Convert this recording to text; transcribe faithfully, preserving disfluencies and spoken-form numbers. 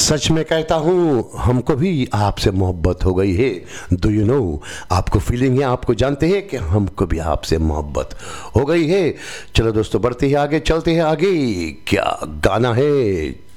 सच में कहता हूँ हमको भी आपसे मोहब्बत हो गई है। डू यू नो, आपको फीलिंग है, आपको जानते हैं कि हमको भी आपसे मोहब्बत हो गई है। चलो दोस्तों, बढ़ते हैं आगे, चलते हैं आगे। क्या गाना है।